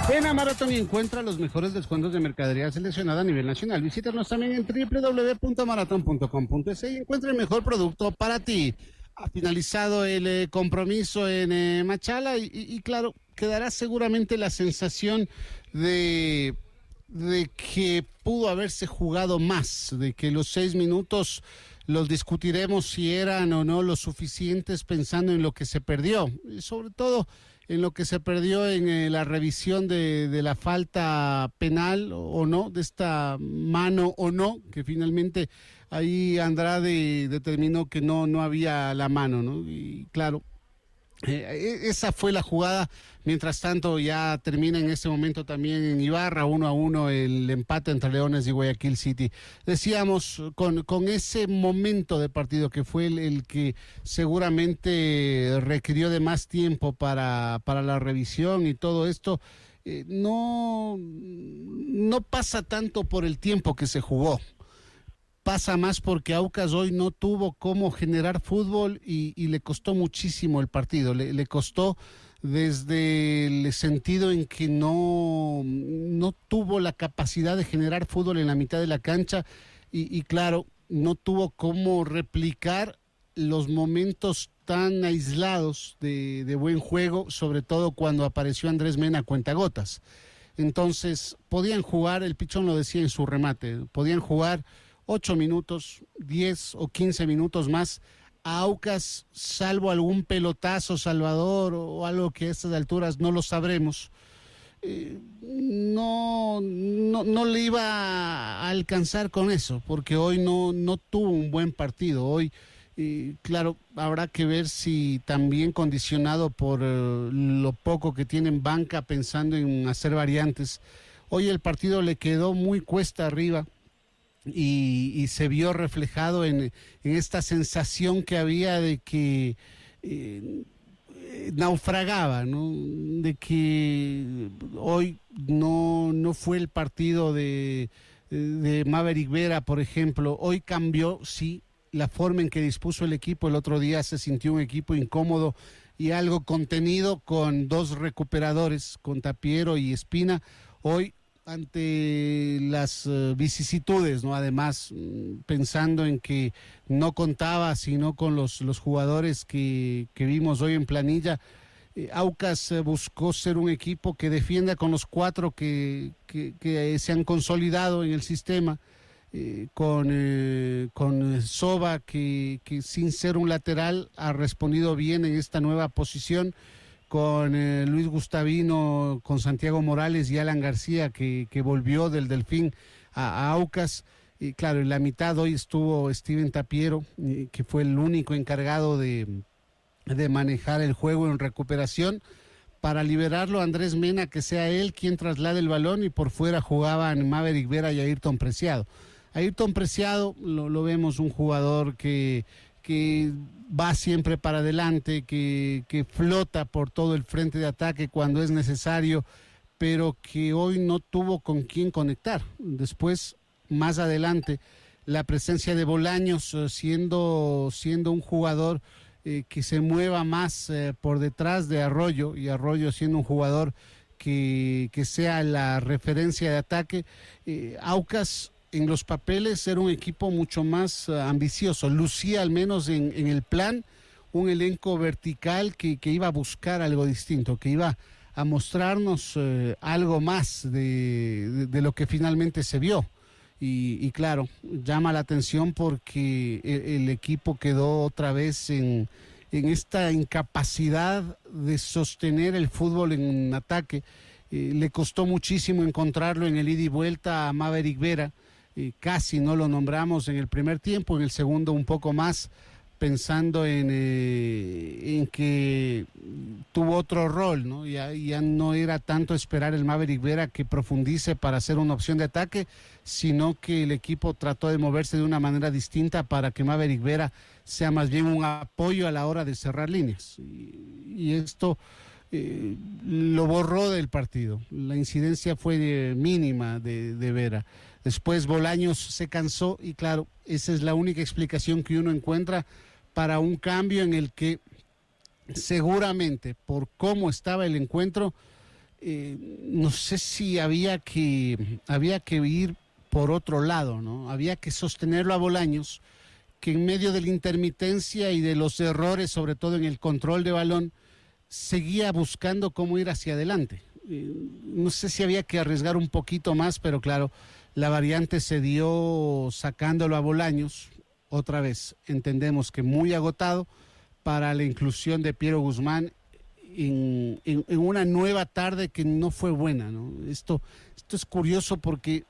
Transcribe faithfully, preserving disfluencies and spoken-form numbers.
Ven a Maratón y encuentra los mejores descuentos de mercadería seleccionada a nivel nacional. Visítanos también en doble u doble u doble u punto maratón punto com punto es y encuentra el mejor producto para ti. Ha finalizado el eh, compromiso en eh, Machala y, y, y claro, quedará seguramente la sensación de, de que pudo haberse jugado más, de que los seis minutos los discutiremos si eran o no los suficientes pensando en lo que se perdió, y sobre todo en lo que se perdió en eh, la revisión de, de la falta penal o, o no, de esta mano o no, que finalmente ahí Andrade determinó que no, no había la mano, ¿no? Y claro, eh, esa fue la jugada. Mientras tanto ya termina en este momento también en Ibarra, uno a uno el empate entre Leones y Guayaquil City. Decíamos, con, con ese momento de partido que fue el, el que seguramente requirió de más tiempo para, para la revisión y todo esto, eh, no, no pasa tanto por el tiempo que se jugó. Pasa más porque Aucas hoy no tuvo cómo generar fútbol y, y le costó muchísimo el partido, le, le costó desde el sentido en que no, no tuvo la capacidad de generar fútbol en la mitad de la cancha y, y claro, no tuvo cómo replicar los momentos tan aislados de, de buen juego, sobre todo cuando apareció Andrés Mena a cuentagotas. Entonces, podían jugar, el Pichón lo decía en su remate, podían jugar ocho minutos, diez o quince minutos más a Aucas, salvo algún pelotazo, Salvador, o algo que a estas alturas no lo sabremos. Eh, no, no, no le iba a alcanzar con eso, porque hoy no, no tuvo un buen partido. Hoy, eh, claro, habrá que ver si también condicionado por eh, lo poco que tiene en banca pensando en hacer variantes. Hoy el partido le quedó muy cuesta arriba. Y, y se vio reflejado en, en esta sensación que había de que eh, naufragaba, ¿no? De que hoy no, no fue el partido de, de Maverick Vera, por ejemplo. Hoy cambió, sí, la forma en que dispuso el equipo. El otro día se sintió un equipo incómodo y algo contenido con dos recuperadores, con Tapiero y Espina. Hoy, ante las uh, vicisitudes, ¿no? Además, mm, pensando en que no contaba sino con los, los jugadores que, que vimos hoy en planilla, eh, Aucas eh, buscó ser un equipo que defienda con los cuatro que, que, que se han consolidado en el sistema, eh, con, eh, con Soba, que, que sin ser un lateral ha respondido bien en esta nueva posición, con eh, Luis Gustavino, con Santiago Morales y Alan García, que, que volvió del Delfín a, a Aucas. Y claro, en la mitad hoy estuvo Steven Tapiero, eh, que fue el único encargado de, de manejar el juego en recuperación, para liberarlo a Andrés Mena, que sea él quien traslade el balón, y por fuera jugaban Maverick Vera y Ayrton Preciado. Ayrton Preciado lo, lo vemos un jugador que... que va siempre para adelante, que, que flota por todo el frente de ataque cuando es necesario, pero que hoy no tuvo con quién conectar. Después, más adelante, la presencia de Bolaños, siendo, siendo un jugador eh, que se mueva más eh, por detrás de Arroyo, y Arroyo siendo un jugador que, que sea la referencia de ataque. eh, Aucas en los papeles era un equipo mucho más uh, ambicioso, lucía al menos en, en el plan un elenco vertical que, que iba a buscar algo distinto, que iba a mostrarnos uh, algo más de, de, de lo que finalmente se vio. Y, y claro, llama la atención porque el, el equipo quedó otra vez en, en esta incapacidad de sostener el fútbol en ataque. Eh, le costó muchísimo encontrarlo en el ida y vuelta a Maverick Vera. Eh, casi no lo nombramos en el primer tiempo, en el segundo un poco más, pensando en, eh, en que tuvo otro rol, ¿no? Ya, ya no era tanto esperar el Maverick Vera que profundice para ser una opción de ataque, sino que el equipo trató de moverse de una manera distinta para que Maverick Vera sea más bien un apoyo a la hora de cerrar líneas. Y, y esto eh, lo borró del partido. La incidencia fue de, mínima de, de Vera. Después Bolaños se cansó y claro, esa es la única explicación que uno encuentra para un cambio en el que seguramente por cómo estaba el encuentro eh, no sé si había que, había que ir por otro lado, ¿no? Había que sostenerlo a Bolaños, que en medio de la intermitencia y de los errores, sobre todo en el control de balón, seguía buscando cómo ir hacia adelante. Eh, no sé si había que arriesgar un poquito más, pero claro, la variante se dio sacándolo a Bolaños, otra vez, entendemos que muy agotado, para la inclusión de Piero Guzmán en, en, en una nueva tarde que no fue buena, ¿no? Esto, esto es curioso porque